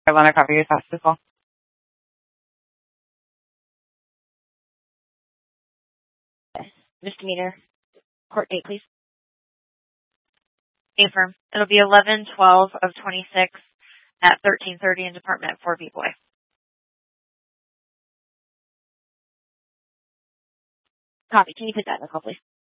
Carolina, copy your fast as well. Misdemeanor. Court date, please. Affirm. It'll be 11/12 of 26 at 13:30 in Department 4B Boy. Copy. Can you put that in the call, please?